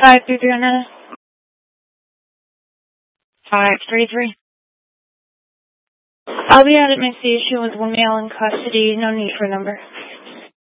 533 on that. 533. I'll be out at Missy. She was one male in custody. No need for a number.